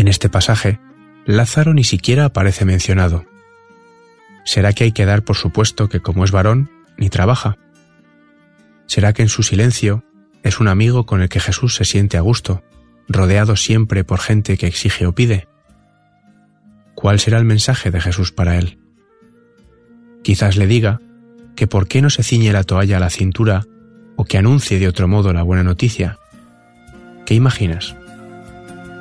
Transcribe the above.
En este pasaje, Lázaro ni siquiera aparece mencionado. ¿Será que hay que dar por supuesto que como es varón, ni trabaja? ¿Será que en su silencio es un amigo con el que Jesús se siente a gusto, rodeado siempre por gente que exige o pide? ¿Cuál será el mensaje de Jesús para él? Quizás le diga que por qué no se ciñe la toalla a la cintura o que anuncie de otro modo la buena noticia. ¿Qué imaginas?